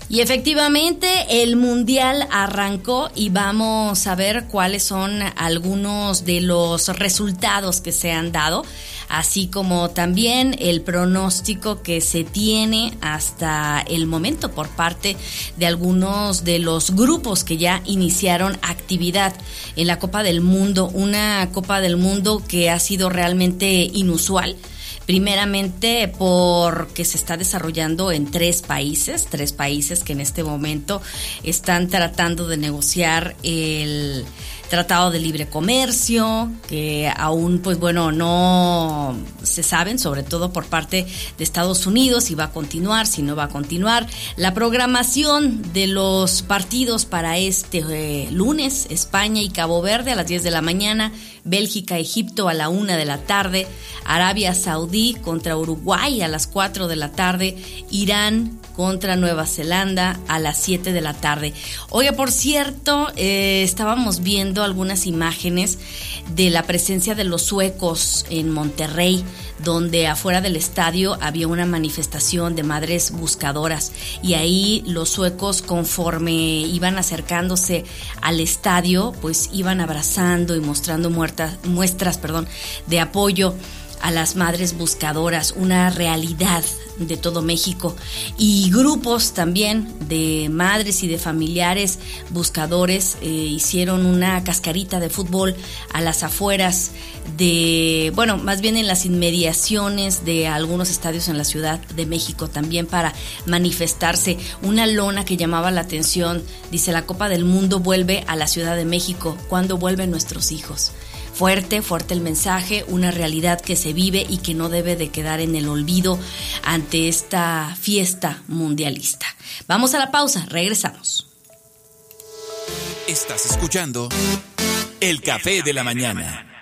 Y efectivamente el Mundial arrancó y vamos a ver cuáles son algunos de los resultados que se han dado, así como también el pronóstico que se tiene hasta el momento por parte de algunos de los grupos que ya iniciaron actividad en la Copa del Mundo, una Copa del Mundo que ha sido realmente inusual. Primeramente porque se está desarrollando en tres países que en este momento están tratando de negociar el Tratado de Libre Comercio, que aún no se saben, sobre todo por parte de Estados Unidos, si va a continuar, si no va a continuar. La programación de los partidos para este lunes: España y Cabo Verde a las 10 de la mañana, Bélgica, Egipto a la 1 de la tarde, Arabia Saudí contra Uruguay a las 4 de la tarde, Irán contra Nueva Zelanda a las 7 de la tarde. Oye, por cierto, estábamos viendo algunas imágenes de la presencia de los suecos en Monterrey, donde afuera del estadio había una manifestación de madres buscadoras, y ahí los suecos, conforme iban acercándose al estadio, pues iban abrazando y mostrando muestras de apoyo a las madres buscadoras, una realidad de todo México. Y grupos también de madres y de familiares buscadores hicieron una cascarita de fútbol a las afueras más bien en las inmediaciones de algunos estadios en la Ciudad de México, también para manifestarse. Una lona que llamaba la atención, dice: la Copa del Mundo vuelve a la Ciudad de México. ¿Cuándo vuelven nuestros hijos? Fuerte el mensaje, una realidad que se vive y que no debe de quedar en el olvido ante esta fiesta mundialista. Vamos a la pausa, regresamos. Estás escuchando El Café de la Mañana.